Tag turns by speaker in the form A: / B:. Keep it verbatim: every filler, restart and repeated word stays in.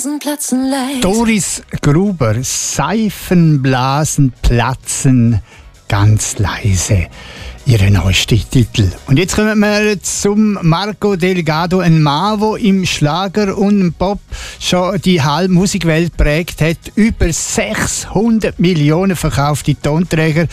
A: Seifenblasen platzen leise.
B: Doris Gruber, Seifenblasen platzen ganz leise. Ihre neueste Titel. Und jetzt kommen wir zum Marco Delgado, ein Mann, der im Schlager und im Pop schon die halbe Musikwelt prägt hat. Über sechshundert Millionen verkaufte Tonträger